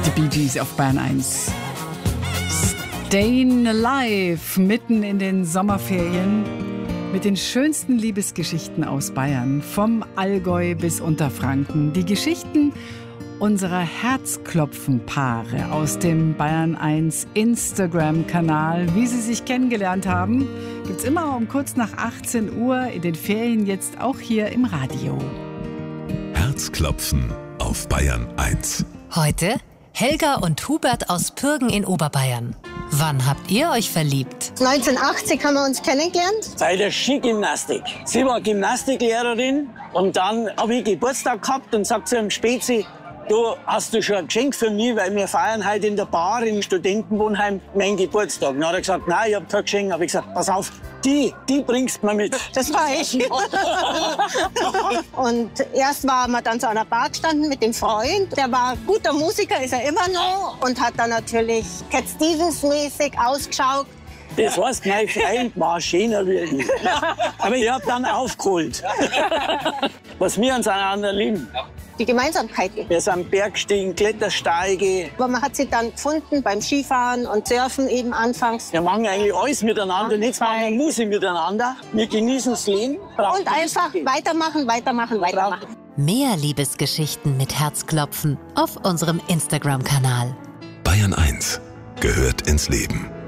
Die Bee Gees auf Bayern 1. Stayin' Alive, mitten in den Sommerferien mit den schönsten Liebesgeschichten aus Bayern, vom Allgäu bis Unterfranken. Die Geschichten unserer Herzklopfen-Paare aus dem Bayern 1 Instagram-Kanal. Wie sie sich kennengelernt haben, gibt's immer um kurz nach 18 Uhr, in den Ferien jetzt auch hier im Radio. Herzklopfen auf Bayern 1. Heute Helga und Hubert aus Pürgen in Oberbayern. Wann habt ihr euch verliebt? 1980 haben wir uns kennengelernt. Bei der Skigymnastik. Sie war Gymnastiklehrerin und dann habe ich Geburtstag gehabt und sagt zu einem Spezi, du, hast du schon ein Geschenk für mich, weil wir feiern heute in der Bar im Studentenwohnheim meinen Geburtstag. Dann hat er gesagt, nein, ich habe kein Geschenk. Habe ich gesagt, pass auf, die bringst du mir mit. Das war ich. Und erst waren wir dann zu einer Bar gestanden mit dem Freund. Der war guter Musiker, ist er immer noch. Und hat dann natürlich Cat Stevens-mäßig ausgeschaut. Das heißt, mein Freund war schöner wie ich. Aber ich habe dann aufgeholt. Was wir aneinander lieben. Die Gemeinsamkeiten. Wir sind Bergstiegen, Klettersteige. Aber man hat sie dann gefunden beim Skifahren und Surfen eben anfangs. Wir machen eigentlich alles miteinander, nicht zwar Musik miteinander. Wir genießen das Leben. Und einfach weitermachen. Mehr Liebesgeschichten mit Herzklopfen auf unserem Instagram-Kanal. Bayern 1 gehört ins Leben.